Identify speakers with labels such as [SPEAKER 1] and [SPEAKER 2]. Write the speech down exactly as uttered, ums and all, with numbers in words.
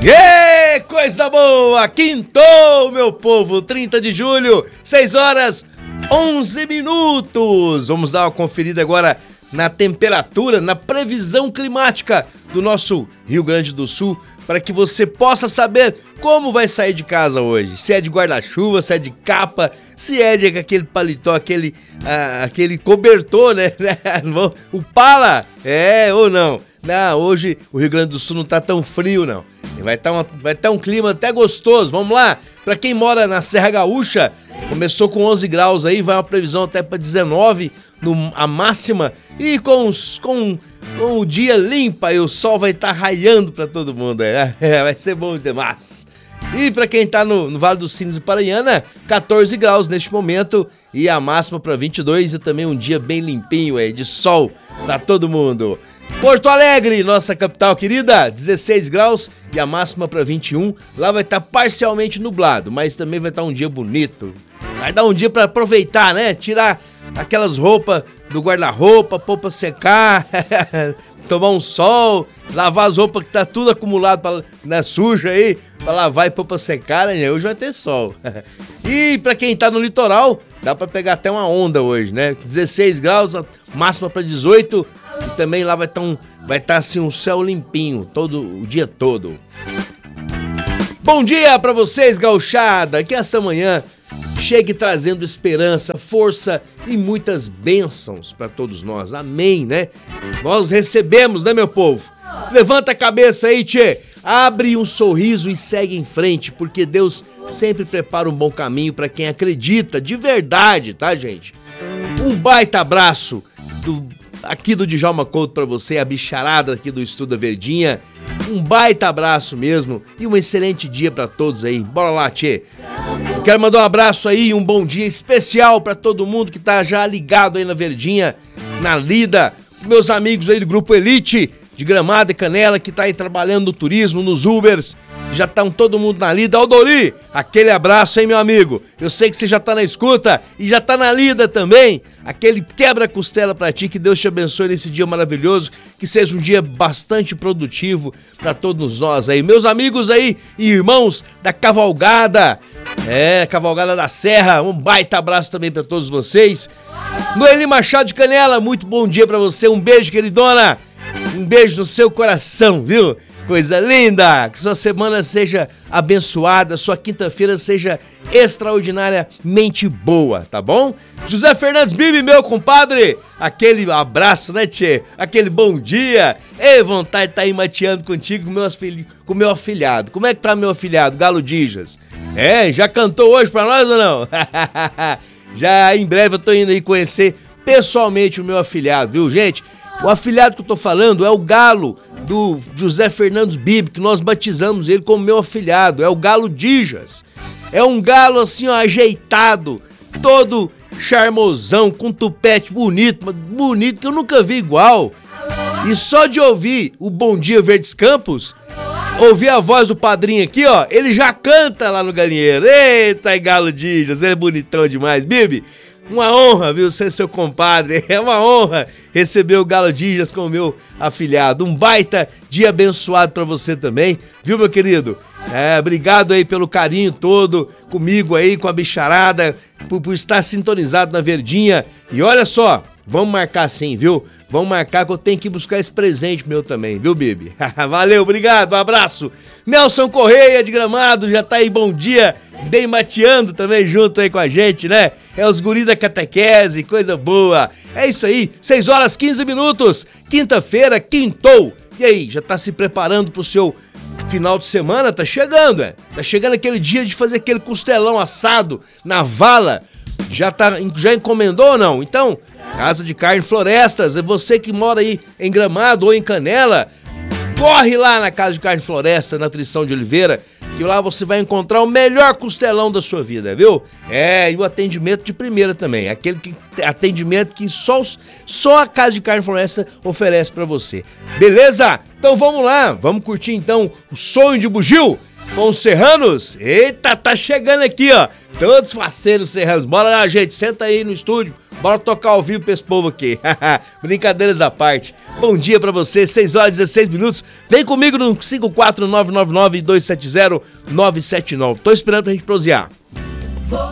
[SPEAKER 1] Ê, coisa boa! Quintou, meu povo! trinta de julho, seis horas, onze minutos. Vamos dar uma conferida agora na temperatura, na previsão climática do nosso Rio Grande do Sul, para que você possa saber como vai sair de casa hoje. Se é de guarda-chuva, se é de capa, se é de aquele paletó, aquele, ah, aquele cobertor, né? O pala, é ou não? Não, hoje o Rio Grande do Sul não tá tão frio, não. Vai estar tá vai tá um clima até gostoso. Vamos lá? Para quem mora na Serra Gaúcha, começou com onze graus aí, vai uma previsão até para dezenove no, a máxima. E com, os, com, com o dia limpo aí, o sol vai estar tá raiando para todo mundo. É, vai ser bom demais. E para quem tá no, no Vale dos Sinos e Paranhana, catorze graus neste momento e a máxima para vinte e dois e também um dia bem limpinho aí, de sol para todo mundo. Porto Alegre, nossa capital querida, dezesseis graus e a máxima para vinte e um. Lá vai estar parcialmente nublado, mas também vai estar um dia bonito. Vai dar um dia para aproveitar, né? Tirar aquelas roupas do guarda-roupa, pôr pra secar, tomar um sol, lavar as roupas que tá tudo acumulado pra, na suja aí, pra lavar e pôr pra secar, né? Hoje vai ter sol. E pra quem tá no litoral, dá pra pegar até uma onda hoje, né? dezesseis graus, máxima pra dezoito. E também lá vai estar um, vai estar assim um céu limpinho todo o dia todo. Bom dia para vocês, gauchada, que esta manhã chegue trazendo esperança, força e muitas bênçãos para todos nós. Amém, né? Nós recebemos, né, meu povo? Levanta a cabeça aí, tchê. Abre um sorriso e segue em frente, porque Deus sempre prepara um bom caminho para quem acredita, de verdade, tá, gente? Um baita abraço do aqui do Djalma Couto pra você, a bicharada aqui do Estuda Verdinha. Um baita abraço mesmo e um excelente dia pra todos aí. Bora lá, tchê. Quero mandar um abraço aí, um bom dia especial pra todo mundo que tá já ligado aí na Verdinha, na lida. Meus amigos aí do Grupo Elite de Gramado e Canela, que tá aí trabalhando no turismo, nos Ubers. Já estão todo mundo na lida. Aldori, aquele abraço, hein, meu amigo? Eu sei que você já tá na escuta e já tá na lida também. Aquele quebra-costela pra ti, que Deus te abençoe nesse dia maravilhoso, que seja um dia bastante produtivo pra todos nós aí. Meus amigos aí e irmãos da Cavalgada, é, Cavalgada da Serra, um baita abraço também pra todos vocês. Noeli Machado de Canela, muito bom dia pra você, um beijo, queridona. Um beijo no seu coração, viu? Coisa linda! Que sua semana seja abençoada, sua quinta-feira seja extraordinariamente boa, tá bom? José Fernandes Bibi, meu compadre, aquele abraço, né, tchê? Aquele bom dia. Ei, vontade de tá aí mateando contigo com meu, afili... com meu afilhado. Como é que tá meu afilhado, Galo Dijas? É, já cantou hoje pra nós ou não? Já em breve eu tô indo aí conhecer pessoalmente o meu afilhado, viu, gente? O afilhado que eu tô falando é o Galo do José Fernandes Bibi, que nós batizamos ele como meu afilhado. É o Galo Dijas. É um galo assim, ó, ajeitado, todo charmosão, com tupete bonito, bonito que eu nunca vi igual. E só de ouvir o Bom Dia Verdes Campos, ouvir a voz do padrinho aqui, ó, ele já canta lá no galinheiro. Eita, Galo Dijas, ele é bonitão demais. Bibi, uma honra, viu, ser seu compadre. É uma honra receber o Galo Dijas como meu afilhado. Um baita dia abençoado pra você também, viu, meu querido? É, obrigado aí pelo carinho todo comigo aí, com a bicharada, por, por estar sintonizado na Verdinha. E olha só, vamos marcar sim, viu? Vamos marcar que eu tenho que buscar esse presente meu também, viu, Bibi? Valeu, obrigado, um abraço. Nelson Correia de Gramado, já tá aí, bom dia, bem mateando também junto aí com a gente, né? É os guris da catequese, coisa boa. É isso aí, seis horas quinze minutos, quinta-feira, quintou. E aí, já tá se preparando pro seu final de semana? Tá chegando, é? Tá chegando aquele dia de fazer aquele costelão assado na vala. Já, tá, já encomendou ou não? Então, Casa de Carne Florestas, é você que mora aí em Gramado ou em Canela, corre lá na Casa de Carne Floresta, na Trição de Oliveira, que lá você vai encontrar o melhor costelão da sua vida, viu? É, e o atendimento de primeira também, aquele que, atendimento que só, só a Casa de Carne Floresta oferece pra você. Beleza? Então vamos lá, vamos curtir então o Sonho de Bugio com os Serranos. Eita, tá chegando aqui, ó. Todos faceiros serranos. Bora lá, gente. Senta aí no estúdio. Bora tocar ao vivo pra esse povo aqui. Brincadeiras à parte. Bom dia pra você. seis horas e dezesseis minutos. Vem comigo no cinco quatro nove nove nove, dois sete zero, nove sete nove. Tô esperando pra gente prosear.